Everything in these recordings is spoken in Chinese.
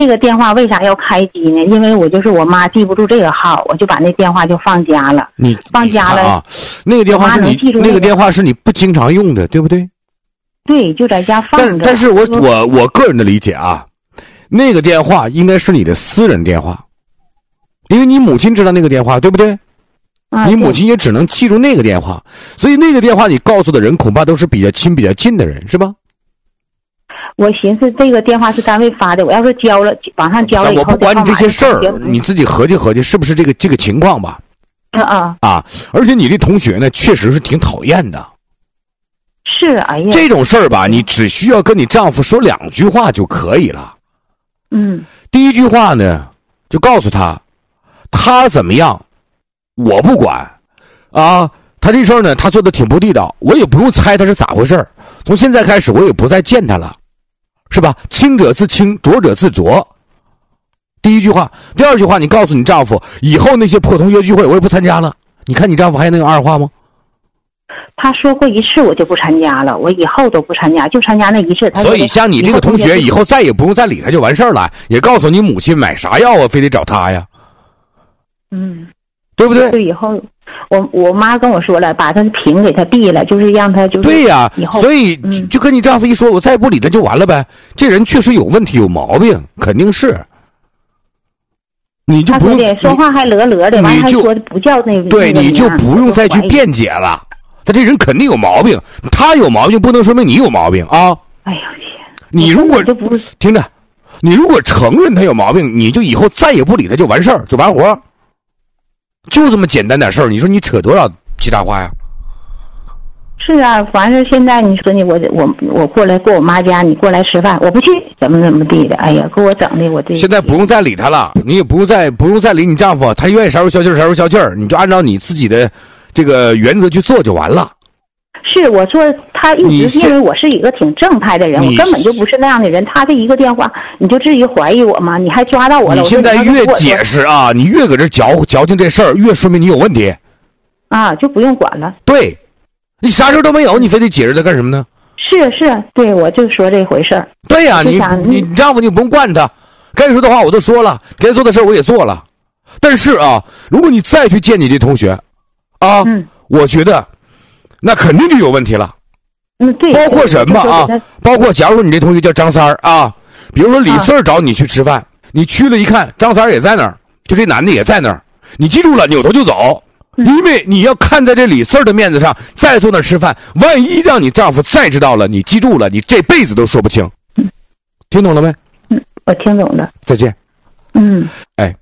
这个电话为啥要开机呢？因为我妈记不住这个号，我就把那电话就放家了。 你放家了啊？那个电话是那个电话是你不经常用的，对不对？ 对，就在家放着。 但是我个人的理解啊，那个电话应该是你的私人电话，因为你母亲知道那个电话，对不对？你母亲也只能记住那个电话，所以那个电话你告诉的人恐怕都是比较亲、比较近的人，是吧？我寻思这个电话是单位发的，我要是交了，网上交了以后， 我不管你这些事儿，你自己合计合计，是不是这个情况吧？而且你的同学呢，确实是挺讨厌的。 是，哎呀， 这种事儿吧，你只需要跟你丈夫说2句话就可以了。第一句话呢，就告诉他，他怎么样，我不管，啊，他这事儿呢，他做的挺不地道，我也不用猜他是咋回事。从现在开始，我也不再见他了。是吧？清者自清，浊者自浊。第一句话，第二句话，你告诉你丈夫，以后那些破同学聚会我也不参加了。你看你丈夫还能有二话吗？ 他说过一次我就不参加了，我以后都不参加，就参加那一次。 所以像你这个同学，以后再也不用再理他就完事儿了。也告诉你母亲买啥药啊，非得找他呀。对不对？ 对，以后我妈跟我说了，把他的瓶给他递了，就是让他就是对呀。所以就跟你丈夫一说，我再不理他就完了呗。这人确实有问题，有毛病，肯定是。你就不用说话还了的，完还说不叫那个。 对，你就不用再去辩解了。他这人肯定有毛病，他有毛病不能说明你有毛病啊。 哎呀， 你如果听着，你如果承认他有毛病，你就以后再也不理他就完事儿，就完活。就这么简单点事儿，你说你扯多少其他话呀？ 是啊，反正现在你说你我过来过我妈家，你过来吃饭，我不去，怎么地的，哎呀，给我整的我这。 现在不用再理他了，你也不用再理你丈夫，他愿意啥时候消气儿啥时候消气儿，你就按照你自己的这个原则去做就完了。 是我说他一直认为我是一个挺正派的人，我根本就不是那样的人。他这一个电话，你就至于怀疑我吗？你还抓到我了。 你现在越解释啊，你越搁这矫情这事儿，越说明你有问题。 就不用管了。 对，你啥事都没有，你非得解释他干什么呢？ 是，对，我就说这回事儿。 对呀，你丈夫你不用惯他，该说的话我都说了，该做的事我也做了。但是啊，如果你再去见你这同学，我觉得。那肯定就有问题了， 对， 包括什么啊？包括假如说你这同学叫张三儿啊，比如说李四儿找你去吃饭，你去了一看，张三儿也在那儿，就这男的也在那儿，你记住了，扭头就走，因为你要看在这李四儿的面子上，再坐那儿吃饭，万一让你丈夫再知道了，你记住了，你这辈子都说不清。听懂了没？ 我听懂了。 再见。哎。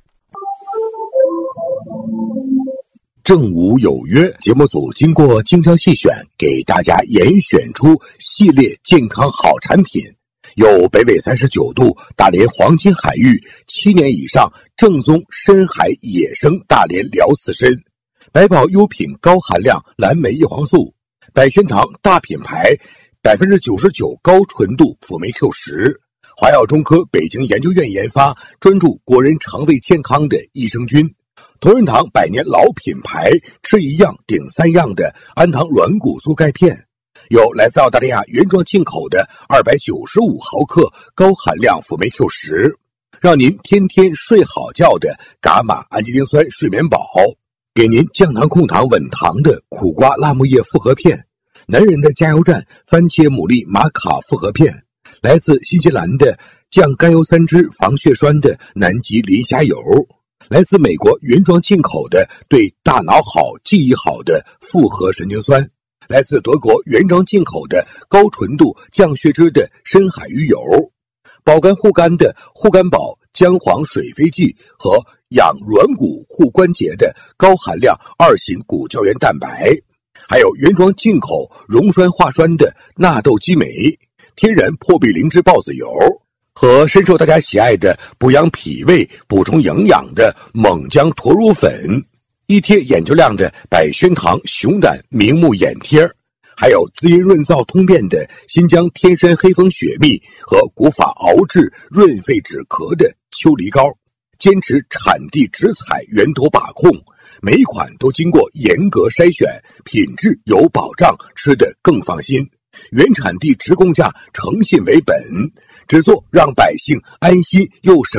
正午有约节目组经过精挑细选，给大家严选出系列健康好产品，有北纬39度大连黄金海域7年以上正宗深海野生大连辽刺参，百宝优品高含量蓝莓叶黄素，百宣堂大品牌99%高纯度辅酶 Q10，华药中科北京研究院研发，专注国人肠胃健康的益生菌。同仁堂100年老品牌，吃一样顶3样的安堂软骨素钙片，有来自澳大利亚原装进口的295毫克高含量辅酶 Q10，让您天天睡好觉的伽马氨基丁酸睡眠宝，给您降糖控糖稳糖的苦瓜辣木叶复合片，男人的加油站番茄牡蛎玛卡复合片，来自新西兰的降甘油三酯防血栓的南极磷虾油，来自美国原装进口的对大脑好记忆好的复合神经酸，来自德国原装进口的高纯度降血脂的深海鱼油，保肝护肝的护肝宝姜黄水飞剂和养软骨护关节的高含量2型骨胶原蛋白，还有原装进口溶栓化栓的纳豆激酶，天然破壁灵芝孢子油，和深受大家喜爱的补养脾胃补充营养的锰姜驼乳粉，一贴眼球亮的百宣堂熊胆明目眼贴，还有滋阴润燥通便的新疆天山黑蜂雪蜜和古法熬制润肺止咳的秋梨膏，坚持产地直采源头把控，每一款都经过严格筛选，品质有保障，吃得更放心。原产地直供价，诚信为本， 只做让百姓安心又省